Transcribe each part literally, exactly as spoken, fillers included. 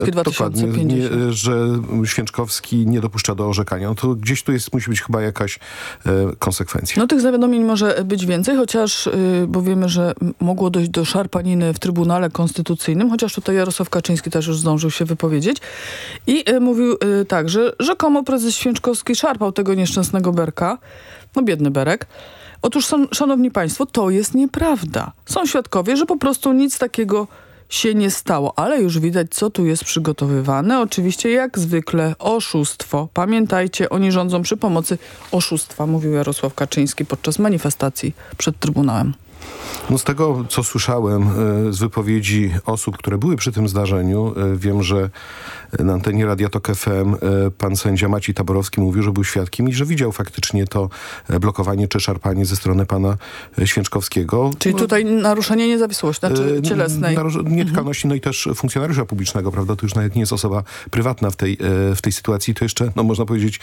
dwa tysiące pięćdziesiąt. Dokładnie, nie, że Święczkowski nie dopuszcza do orzekania. No to gdzieś tu jest, musi być chyba jakaś e, konsekwencja. No tych zawiadomień może być więcej, chociaż, y, bo wiemy, że mogło dojść do szarpaniny w Trybunale Konstytucyjnym, chociaż tutaj Jarosław Kaczyński też już zdążył się wypowiedzieć. I y, mówił y, tak, że rzekomo prezes Święczkowski szarpał tego nieszczęsnego Berka. No biedny Berek. Otóż, szanowni państwo, to jest nieprawda. Są świadkowie, że po prostu nic takiego się nie stało, ale już widać, co tu jest przygotowywane. Oczywiście, jak zwykle, oszustwo. Pamiętajcie, oni rządzą przy pomocy oszustwa, mówił Jarosław Kaczyński podczas manifestacji przed Trybunałem. No z tego, co słyszałem z wypowiedzi osób, które były przy tym zdarzeniu, wiem, że na antenie Radia Tok F M pan sędzia Maciej Taborowski mówił, że był świadkiem i że widział faktycznie to blokowanie czy szarpanie ze strony pana Święczkowskiego. Czyli tutaj naruszenie niezawisłości, znaczy cielesnej. Narusz- nietykalności, no i też funkcjonariusza publicznego, prawda? To już nawet nie jest osoba prywatna w tej, w tej sytuacji. To jeszcze, no można powiedzieć,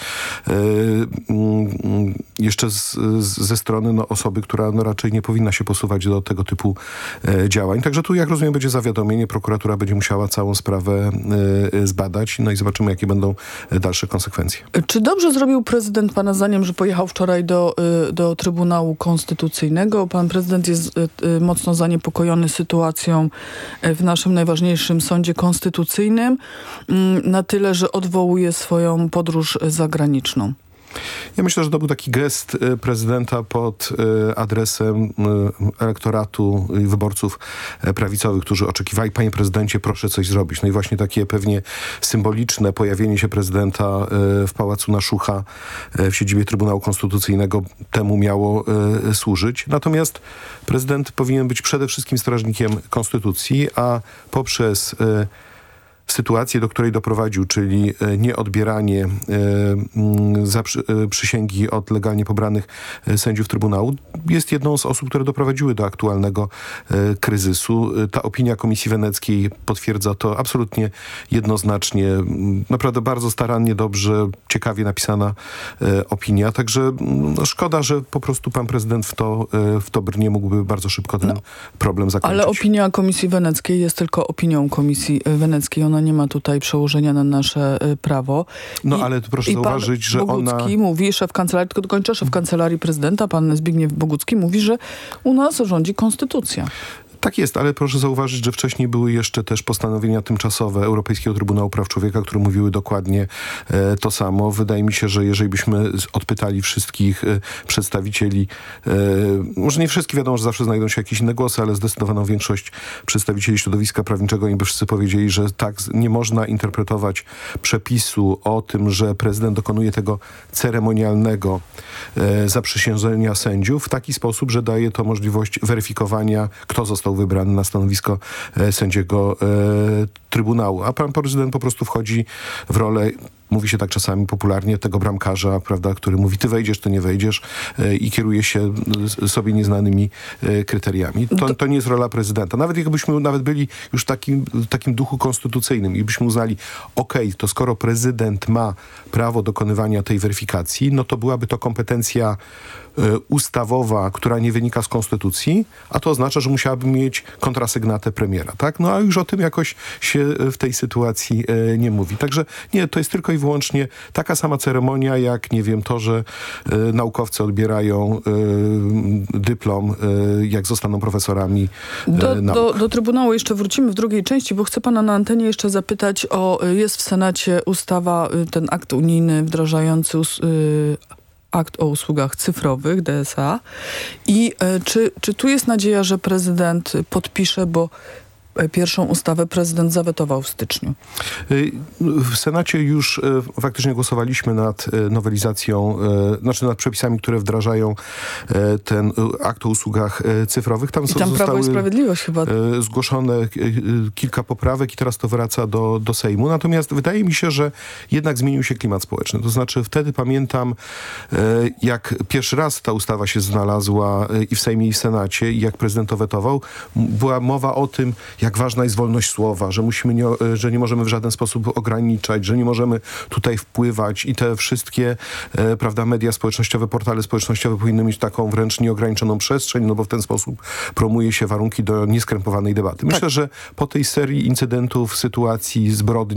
jeszcze z, z, ze strony no, osoby, która no, raczej nie powinna się posuwać do tego typu e, działań. Także tu, jak rozumiem, będzie zawiadomienie. Prokuratura będzie musiała całą sprawę e, zbadać. No i zobaczymy, jakie będą dalsze konsekwencje. Czy dobrze zrobił prezydent, pana zdaniem, że pojechał wczoraj do, do Trybunału Konstytucyjnego? Pan prezydent jest e, mocno zaniepokojony sytuacją w naszym najważniejszym sądzie konstytucyjnym, m, na tyle, że odwołuje swoją podróż zagraniczną. Ja myślę, że to był taki gest prezydenta pod adresem elektoratu i wyborców prawicowych, którzy oczekiwali: panie prezydencie, proszę coś zrobić. No i właśnie takie pewnie symboliczne pojawienie się prezydenta w Pałacu Naszucha w siedzibie Trybunału Konstytucyjnego temu miało służyć. Natomiast prezydent powinien być przede wszystkim strażnikiem konstytucji, a poprzez sytuację, do której doprowadził, czyli nieodbieranie e, za przy, e, przysięgi od legalnie pobranych sędziów Trybunału, jest jedną z osób, które doprowadziły do aktualnego e, kryzysu. Ta opinia Komisji Weneckiej potwierdza to absolutnie jednoznacznie. Naprawdę bardzo starannie, dobrze, ciekawie napisana e, opinia. Także no, szkoda, że po prostu pan prezydent w to, e, w to brnie, mógłby bardzo szybko ten no, problem zakończyć. Ale opinia Komisji Weneckiej jest tylko opinią Komisji Weneckiej. Ona nie ma tutaj przełożenia na nasze y, prawo. No I, ale to proszę i zauważyć, że Bogucki ona... mówi, szef kancelarii, tylko dokończę, szef kancelarii prezydenta, pan Zbigniew Bogucki mówi, że u nas rządzi konstytucja. Tak jest, ale proszę zauważyć, że wcześniej były jeszcze też postanowienia tymczasowe Europejskiego Trybunału Praw Człowieka, które mówiły dokładnie e, to samo. Wydaje mi się, że jeżeli byśmy odpytali wszystkich e, przedstawicieli, e, może nie wszystkich, wiadomo, że zawsze znajdą się jakieś inne głosy, ale zdecydowaną większość przedstawicieli środowiska prawniczego, oni by wszyscy powiedzieli, że tak, nie można interpretować przepisu o tym, że prezydent dokonuje tego ceremonialnego e, zaprzysiężenia sędziów w taki sposób, że daje to możliwość weryfikowania, kto został wybrany na stanowisko e, sędziego e, Trybunału. A pan prezydent po prostu wchodzi w rolę, mówi się tak czasami popularnie, tego bramkarza, prawda, który mówi: ty wejdziesz, ty nie wejdziesz e, i kieruje się sobie nieznanymi e, kryteriami. To, to nie jest rola prezydenta. Nawet jakbyśmy nawet byli już w takim, w takim duchu konstytucyjnym i byśmy uznali, okej, okay, to skoro prezydent ma prawo dokonywania tej weryfikacji, no to byłaby to kompetencja e, ustawowa, która nie wynika z konstytucji, a to oznacza, że musiałaby mieć kontrasygnatę premiera, tak? No a już o tym jakoś się w tej sytuacji e, nie mówi. Także nie, to jest tylko i wyłącznie taka sama ceremonia, jak, nie wiem, to, że e, naukowcy odbierają e, dyplom, e, jak zostaną profesorami e, do, nauk. Do, do Trybunału jeszcze wrócimy w drugiej części, bo chcę pana na antenie jeszcze zapytać o, jest w Senacie ustawa, ten akt unijny wdrażający us, y, akt o usługach cyfrowych, D S A. I y, czy, czy tu jest nadzieja, że prezydent podpisze, bo pierwszą ustawę prezydent zawetował w styczniu? W Senacie już faktycznie głosowaliśmy nad nowelizacją, znaczy nad przepisami, które wdrażają ten akt o usługach cyfrowych. Tam, I tam Prawo i Sprawiedliwość chyba. Zgłoszone kilka poprawek i teraz to wraca do, do Sejmu. Natomiast wydaje mi się, że jednak zmienił się klimat społeczny. To znaczy wtedy pamiętam, jak pierwszy raz ta ustawa się znalazła i w Sejmie, i w Senacie, i jak prezydent to wetował, była mowa o tym, jak jak ważna jest wolność słowa, że musimy nie, że nie możemy w żaden sposób ograniczać, że nie możemy tutaj wpływać i te wszystkie, e, prawda, media społecznościowe, portale społecznościowe powinny mieć taką wręcz nieograniczoną przestrzeń, no bo w ten sposób promuje się warunki do nieskrępowanej debaty. Myślę, Tak. że po tej serii incydentów, sytuacji, zbrodni,